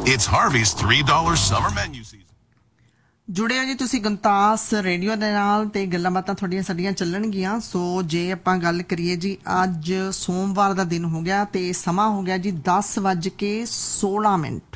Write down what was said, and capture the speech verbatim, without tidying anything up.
It's Harvey's three dollar summer menu season. ਜੁੜੇ ਹੋ ਜੀ ਤੁਸੀਂ ਗੁੰਤਾਸ ਰੇਡੀਓ ਦੇ ਨਾਲ ਤੇ ਗੱਲਾਂ ਬਾਤਾਂ ਤੁਹਾਡੀਆਂ ਸਾਡੀਆਂ ਚੱਲਣਗੀਆਂ। ਸੋ ਜੇ ਆਪਾਂ ਗੱਲ ਕਰੀਏ ਜੀ, ਅੱਜ ਸੋਮਵਾਰ ਦਾ ਦਿਨ ਹੋ ਗਿਆ ਤੇ ਸਮਾਂ ਹੋ ਗਿਆ ਜੀ ਦਸ ਵੱਜ ਕੇ ਸੋਲਾਂ ਮਿੰਟ।